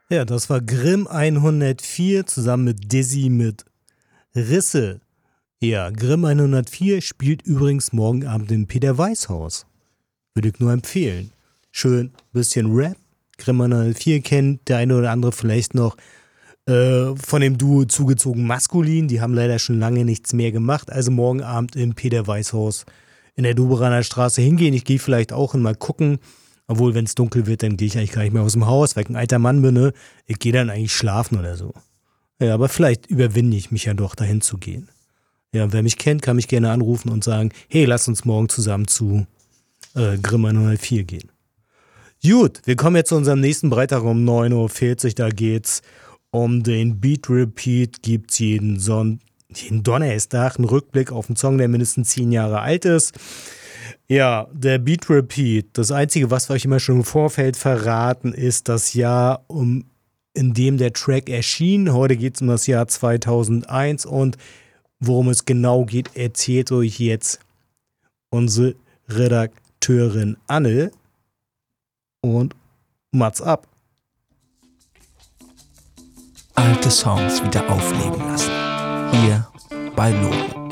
Ja, das war Grimm 104 zusammen mit Dizzy mit Risse. Ja, Grimm 104 spielt übrigens morgen Abend im Peter Weiß Haus. Würde ich nur empfehlen. Schön bisschen Rap. Grimm 104 kennt der eine oder andere vielleicht noch von dem Duo Zugezogen Maskulin. Die haben leider schon lange nichts mehr gemacht. Also morgen Abend im Peter Weiß Haus in der Doberaner Straße hingehen. Ich gehe vielleicht auch hin, mal gucken. Obwohl, wenn es dunkel wird, dann gehe ich eigentlich gar nicht mehr aus dem Haus, weil ich ein alter Mann bin. Ne? Ich gehe dann eigentlich schlafen oder so. Ja, aber vielleicht überwinde ich mich ja doch, dahin zu gehen. Ja, und wer mich kennt, kann mich gerne anrufen und sagen, hey, lass uns morgen zusammen zu Grimm 104 gehen. Gut, wir kommen jetzt zu unserem nächsten Beitrag um 9:40 Uhr. Da geht's um den Beat Repeat. Gibt's jeden Donnerstag einen Rückblick auf einen Song, der mindestens 10 Jahre alt ist. Ja, der Beat Repeat. Das Einzige, was wir euch immer schon im Vorfeld verraten, ist das Jahr, in dem der Track erschien. Heute geht es um das Jahr 2001 und worum es genau geht, erzählt euch jetzt unsere Redakteurin Anne und Mats ab. Alte Songs wieder aufleben lassen. Hier bei Logo.